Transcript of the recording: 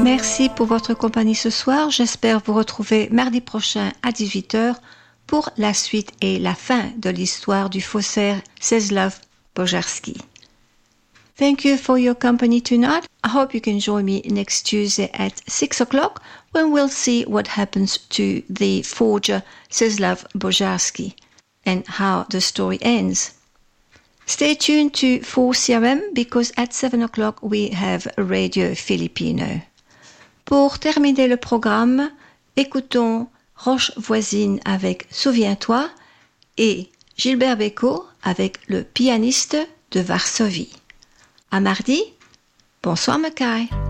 Merci pour votre compagnie ce soir. J'espère vous retrouver mardi prochain à 18h pour la suite et la fin de l'histoire du faussaire Czesław Bojarski. Thank you for your company tonight. I hope you can join me next Tuesday at 6 o'clock when we'll see what happens to the forger Czesław Bojarski and how the story ends. Stay tuned to 4CRM because at 7 o'clock we have Radio Filipino. Pour terminer le programme, écoutons Roche Voisine avec Souviens-toi et Gilbert Bécaud avec Le pianiste de Varsovie. À mardi. Bonsoir Mackay.